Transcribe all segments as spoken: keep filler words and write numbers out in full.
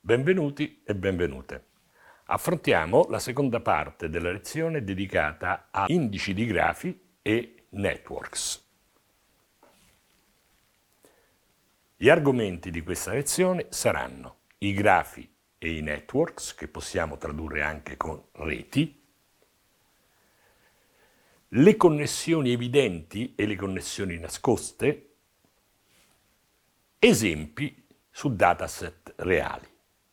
Benvenuti e benvenute. Affrontiamo la seconda parte della lezione dedicata a indici di grafi e networks. Gli argomenti di questa lezione saranno i grafi e i networks, che possiamo tradurre anche con reti, le connessioni evidenti e le connessioni nascoste, esempi su dataset reali.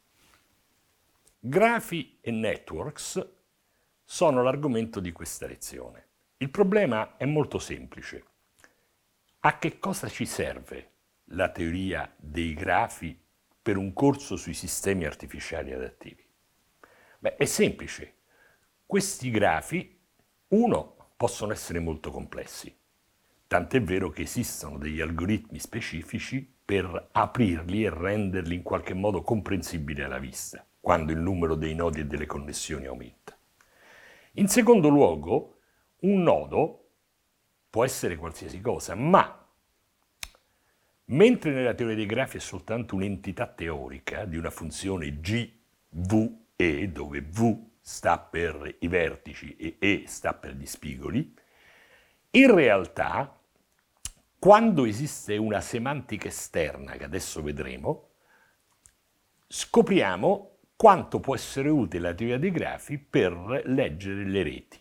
Grafi e networks sono l'argomento di questa lezione. Il problema è molto semplice. A che cosa ci serve la teoria dei grafi per un corso sui sistemi artificiali adattivi? Beh, è semplice. Questi grafi, uno, possono essere molto complessi. Tant'è vero che esistono degli algoritmi specifici per aprirli e renderli in qualche modo comprensibili alla vista, quando il numero dei nodi e delle connessioni aumenta. In secondo luogo, un nodo può essere qualsiasi cosa, ma mentre nella teoria dei grafi è soltanto un'entità teorica di una funzione G V E, dove V sta per i vertici e E sta per gli spigoli, in realtà, quando esiste una semantica esterna, che adesso vedremo, scopriamo quanto può essere utile la teoria dei grafi per leggere le reti.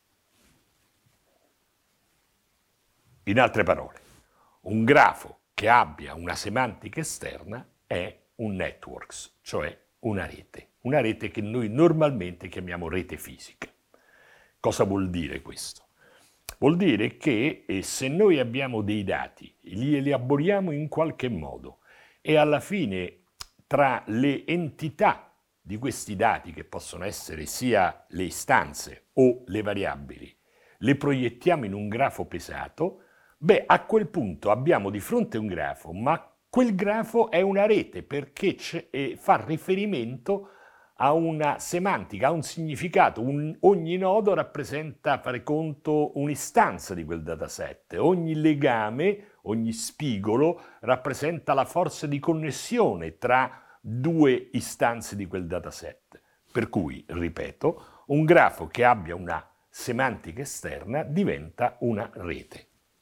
In altre parole, un grafo che abbia una semantica esterna è un networks, cioè una rete, una rete che noi normalmente chiamiamo rete fisica. Cosa vuol dire questo? Vuol dire che eh, se noi abbiamo dei dati, li elaboriamo in qualche modo e alla fine tra le entità di questi dati, che possono essere sia le istanze o le variabili, le proiettiamo in un grafo pesato, beh, a quel punto abbiamo di fronte un grafo, ma quel grafo è una rete perché eh, fa riferimento a una semantica, a un significato. Un, ogni nodo rappresenta, fare conto, un'istanza di quel dataset. Ogni legame, ogni spigolo rappresenta la forza di connessione tra due istanze di quel dataset. Per cui, ripeto, un grafo che abbia una semantica esterna diventa una rete.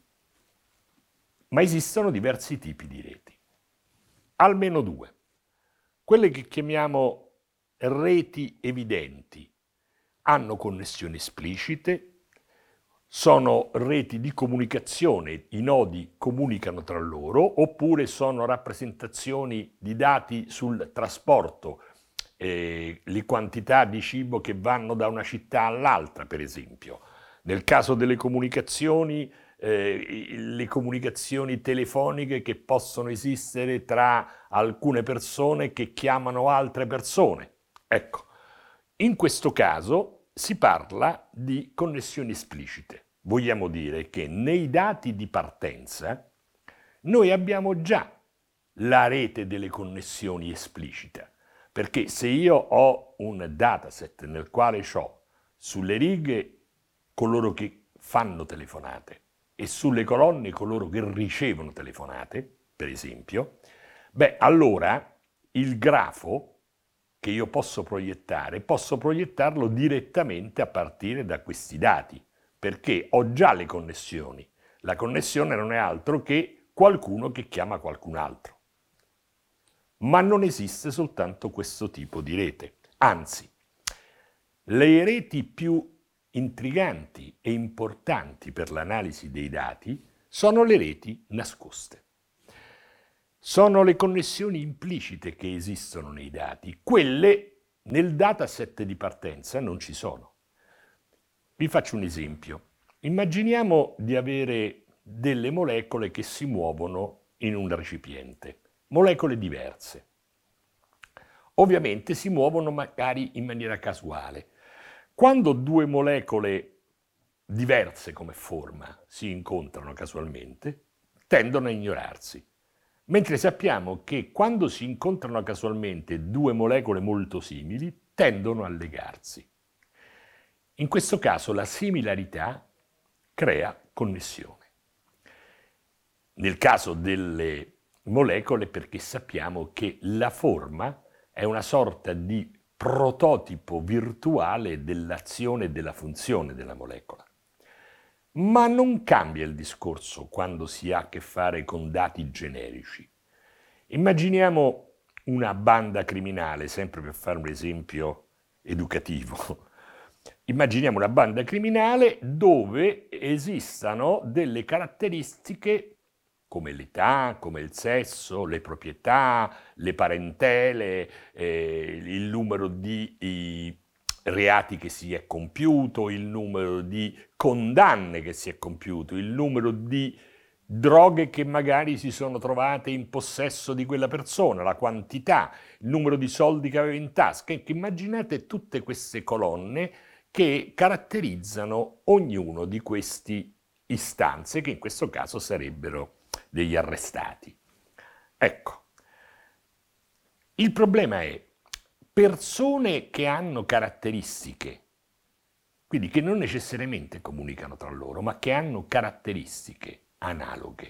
Ma esistono diversi tipi di reti. Almeno due. Quelle che chiamiamo reti evidenti hanno connessioni esplicite, sono reti di comunicazione, i nodi comunicano tra loro, oppure sono rappresentazioni di dati sul trasporto, eh, le quantità di cibo che vanno da una città all'altra, per esempio. Nel caso delle comunicazioni, eh, le comunicazioni telefoniche che possono esistere tra alcune persone che chiamano altre persone. Ecco, in questo caso si parla di connessioni esplicite. Vogliamo dire che nei dati di partenza noi abbiamo già la rete delle connessioni esplicita, perché se io ho un dataset nel quale ho sulle righe coloro che fanno telefonate e sulle colonne coloro che ricevono telefonate, per esempio, beh, allora il grafo che io posso proiettare, posso proiettarlo direttamente a partire da questi dati, perché ho già le connessioni. La connessione non è altro che qualcuno che chiama qualcun altro. Ma non esiste soltanto questo tipo di rete. Anzi, le reti più intriganti e importanti per l'analisi dei dati sono le reti nascoste. Sono le connessioni implicite che esistono nei dati. Quelle nel dataset di partenza non ci sono. Vi faccio un esempio. Immaginiamo di avere delle molecole che si muovono in un recipiente, molecole diverse. Ovviamente si muovono magari in maniera casuale. Quando due molecole diverse come forma si incontrano casualmente, tendono a ignorarsi. Mentre sappiamo che quando si incontrano casualmente due molecole molto simili, tendono a legarsi. In questo caso la similarità crea connessione. Nel caso delle molecole, perché sappiamo che la forma è una sorta di prototipo virtuale dell'azione e della funzione della molecola. Ma non cambia il discorso quando si ha a che fare con dati generici. Immaginiamo una banda criminale, sempre per fare un esempio educativo. Immaginiamo una banda criminale dove esistano delle caratteristiche come l'età, come il sesso, le proprietà, le parentele, eh, il numero di i reati che si è compiuto, il numero di condanne che si è compiuto, il numero di droghe che magari si sono trovate in possesso di quella persona, la quantità, il numero di soldi che aveva in tasca. Immaginate tutte queste colonne che caratterizzano ognuno di queste istanze, che in questo caso sarebbero degli arrestati. Ecco, il problema è persone che hanno caratteristiche, quindi che non necessariamente comunicano tra loro, ma che hanno caratteristiche analoghe.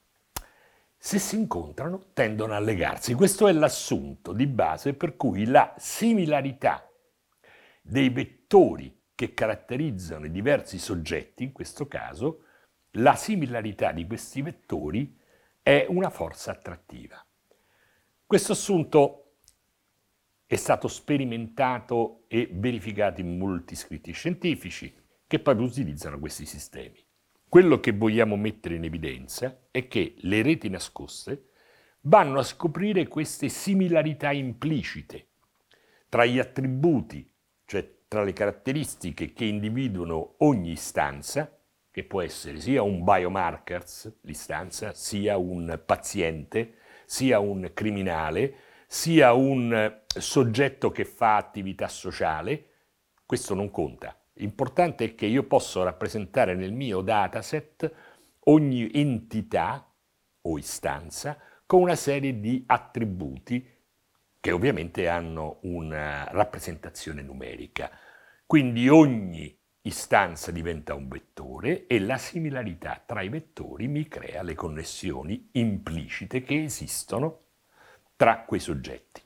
Se si incontrano, tendono a legarsi. Questo è l'assunto di base per cui la similarità dei vettori che caratterizzano i diversi soggetti, in questo caso, la similarità di questi vettori è una forza attrattiva. Questo assunto è stato sperimentato e verificato in molti scritti scientifici che poi utilizzano questi sistemi. Quello che vogliamo mettere in evidenza è che le reti nascoste vanno a scoprire queste similarità implicite tra gli attributi, cioè tra le caratteristiche che individuano ogni istanza, che può essere sia un biomarkers, l'istanza, sia un paziente, sia un criminale, sia un soggetto che fa attività sociale. Questo non conta. L'importante è che io posso rappresentare nel mio dataset ogni entità o istanza con una serie di attributi che ovviamente hanno una rappresentazione numerica. Quindi ogni istanza diventa un vettore e la similarità tra i vettori mi crea le connessioni implicite che esistono tra quei soggetti.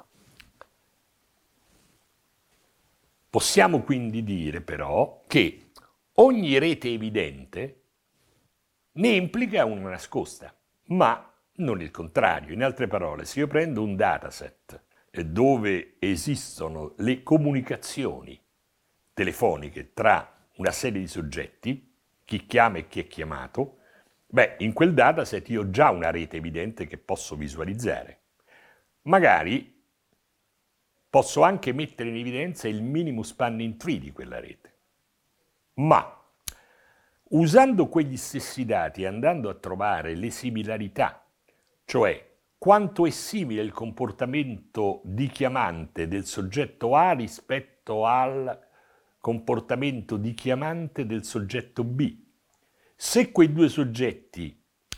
Possiamo quindi dire però che ogni rete evidente ne implica una nascosta, ma non il contrario. In altre parole, se io prendo un dataset dove esistono le comunicazioni telefoniche tra una serie di soggetti, chi chiama e chi è chiamato, beh, in quel dataset io ho già una rete evidente che posso visualizzare. Magari posso anche mettere in evidenza il minimum spanning tree di quella rete. Ma usando quegli stessi dati e andando a trovare le similarità, cioè quanto è simile il comportamento di chiamante del soggetto A rispetto al comportamento di chiamante del soggetto B, se quei due soggetti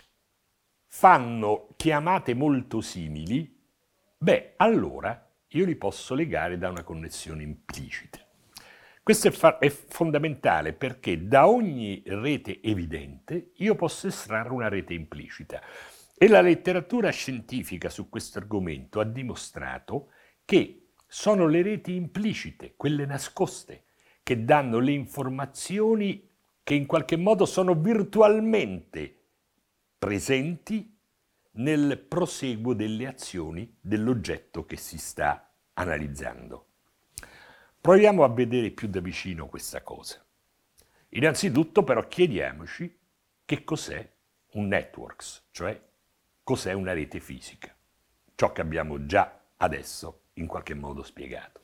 fanno chiamate molto simili, beh, allora io li posso legare da una connessione implicita. Questo è, fa- è fondamentale perché da ogni rete evidente io posso estrarre una rete implicita. E la letteratura scientifica su questo argomento ha dimostrato che sono le reti implicite, quelle nascoste, che danno le informazioni che in qualche modo sono virtualmente presenti nel proseguo delle azioni dell'oggetto che si sta analizzando. Proviamo a vedere più da vicino questa cosa. Innanzitutto però chiediamoci che cos'è un networks, cioè cos'è una rete fisica, ciò che abbiamo già adesso in qualche modo spiegato.